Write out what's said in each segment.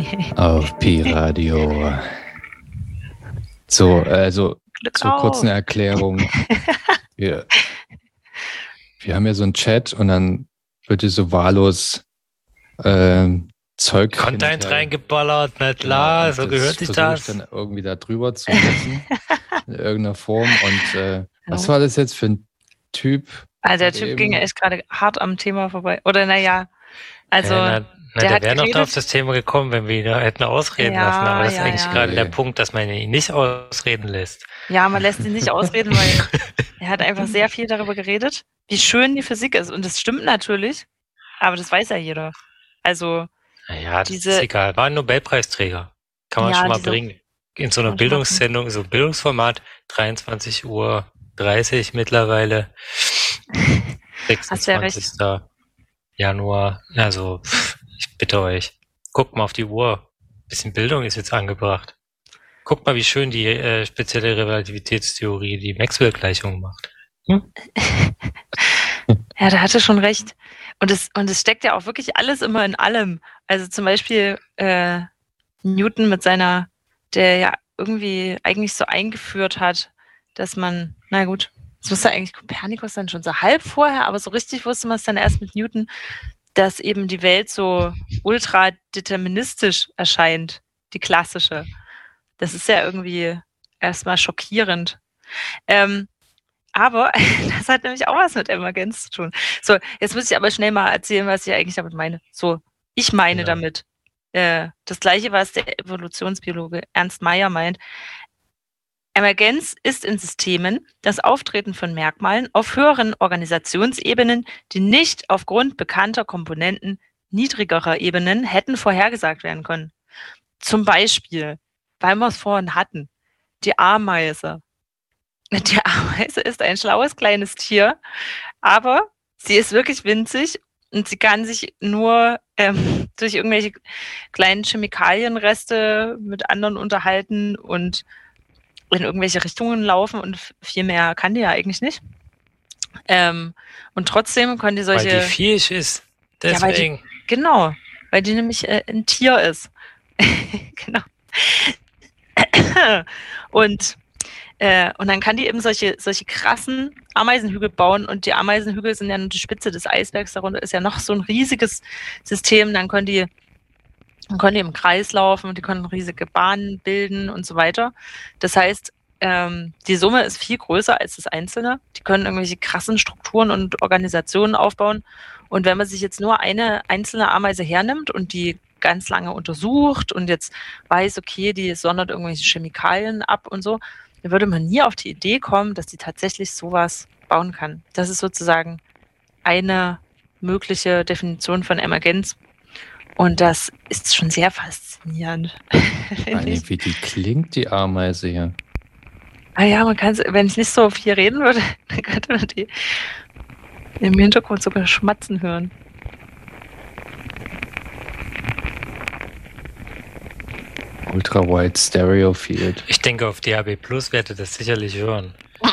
Auf Pi-Radio. So, also zur kurzen Erklärung. Wir haben ja so einen Chat und dann wird hier so wahllos Zeug Content reingeballert, na klar, so gehört sich das. Dann irgendwie da drüber zu setzen, in irgendeiner Form. Und was war das jetzt für ein Typ? Also der Typ ging ja echt gerade hart am Thema vorbei. Oder naja, also der wäre noch auf das Thema gekommen, wenn wir ihn hätten ausreden lassen. Aber das ist eigentlich gerade der Punkt, dass man ihn nicht ausreden lässt. Ja, man lässt ihn nicht ausreden, weil er hat einfach sehr viel darüber geredet, wie schön die Physik ist. Und das stimmt natürlich, aber das weiß ja jeder. Also naja, das ist egal. War ein Nobelpreisträger. Kann man schon mal bringen. In so einer Bildungssendung, so ein Bildungsformat, 23:30 Uhr mittlerweile. 26. Januar. Also, ich bitte euch. Guckt mal auf die Uhr. Ein bisschen Bildung ist jetzt angebracht. Guckt mal, wie schön die spezielle Relativitätstheorie die Maxwell-Gleichung macht. Ja, da hatte schon recht. Und es steckt ja auch wirklich alles immer in allem. Also zum Beispiel Newton mit seiner, der ja irgendwie eigentlich so eingeführt hat, dass man, na gut, das wusste eigentlich Kopernikus dann schon so halb vorher, aber so richtig wusste man es dann erst mit Newton, dass eben die Welt so ultra deterministisch erscheint, die klassische. Das ist ja irgendwie erstmal schockierend. Aber das hat nämlich auch was mit Emergenz zu tun. So, jetzt muss ich aber schnell mal erzählen, was ich eigentlich damit meine. So, ich meine damit das Gleiche, was der Evolutionsbiologe Ernst Mayr meint. Emergenz ist in Systemen das Auftreten von Merkmalen auf höheren Organisationsebenen, die nicht aufgrund bekannter Komponenten niedrigerer Ebenen hätten vorhergesagt werden können. Zum Beispiel, weil wir es vorhin hatten, die Ameise. Die Ameise ist ein schlaues kleines Tier, aber sie ist wirklich winzig und sie kann sich nur durch irgendwelche kleinen Chemikalienreste mit anderen unterhalten und in irgendwelche Richtungen laufen und viel mehr kann die ja eigentlich nicht. Und trotzdem können die solche... Weil die fähig ist, deswegen. Ja, weil die nämlich ein Tier ist. Genau. Und dann kann die eben solche krassen Ameisenhügel bauen und die Ameisenhügel sind ja nur die Spitze des Eisbergs, darunter ist ja noch so ein riesiges System, dann können die im Kreis laufen und die können riesige Bahnen bilden und so weiter. Das heißt, die Summe ist viel größer als das Einzelne. Die können irgendwelche krassen Strukturen und Organisationen aufbauen. Und wenn man sich jetzt nur eine einzelne Ameise hernimmt und die ganz lange untersucht und jetzt weiß, okay, die sondert irgendwelche Chemikalien ab und so, dann würde man nie auf die Idee kommen, dass die tatsächlich sowas bauen kann. Das ist sozusagen eine mögliche Definition von Emergenz. Und das ist schon sehr faszinierend. Wie die klingt, die Ameise hier. Ah ja, man kann, wenn ich nicht so viel reden würde, dann könnte man die im Hintergrund sogar schmatzen hören. Ultra-Wide Stereo Field. Ich denke, auf DAB Plus werdet ihr das sicherlich hören.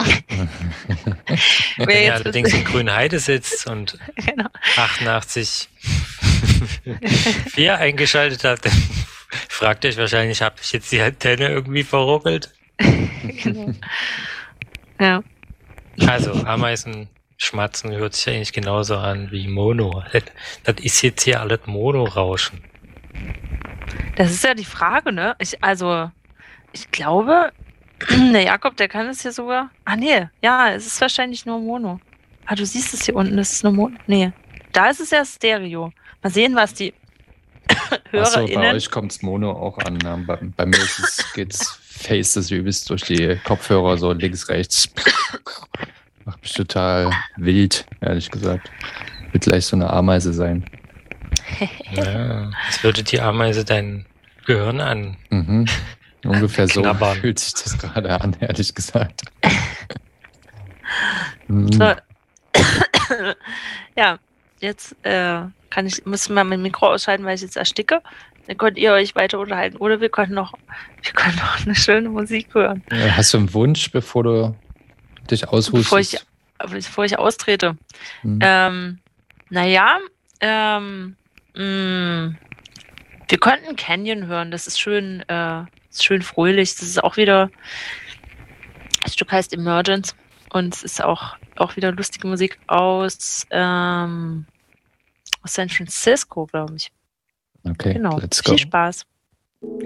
Wenn ihr allerdings in Grünheide sitzt und 88 4 eingeschaltet habt, dann fragt euch wahrscheinlich, habe ich jetzt die Antenne irgendwie verruckelt? Genau. Ja. Also Ameisen schmatzen hört sich eigentlich genauso an wie Mono. Das ist jetzt hier alles Mono-Rauschen. Das ist ja die Frage, ne? Ich glaube, der Jakob, der kann es hier sogar. Ah, nee, ja, es ist wahrscheinlich nur Mono. Ah, du siehst es hier unten, das ist nur Mono. Nee, da ist es ja Stereo. Mal sehen, was die HörerInnen... bei euch kommt es Mono auch an. Bei mir geht's Face das übelst durch die Kopfhörer, so links, rechts. Macht mich total wild, ehrlich gesagt. Wird gleich so eine Ameise sein. Ja, es würde die Ameise dein Gehirn an. Mhm. Ungefähr knabbern. So fühlt sich das gerade an, ehrlich gesagt. So. Ja, jetzt muss ich mal mein Mikro ausschalten, weil ich jetzt ersticke. Dann könnt ihr euch weiter unterhalten. Oder wir können noch eine schöne Musik hören. Hast du einen Wunsch, bevor du dich aushustest? Bevor ich austrete. Wir könnten Canyon hören, das ist schön fröhlich. Das ist auch wieder, das Stück heißt Emergence und es ist auch wieder lustige Musik aus San Francisco, glaube ich. Okay, Genau. let's go. Viel Spaß.